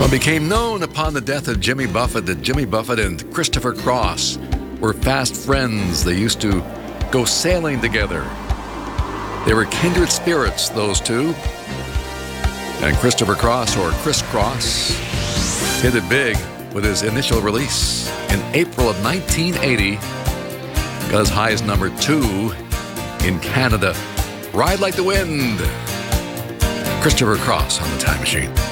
Well, it became known upon the death of Jimmy Buffett that Jimmy Buffett and Christopher Cross were fast friends. They used to go sailing together. They were kindred spirits, those two. And Christopher Cross, or Chris Cross, hit it big with his initial release in April of 1980. Got as high as number 2 in Canada. Ride Like the Wind. Christopher Cross on the Time Machine.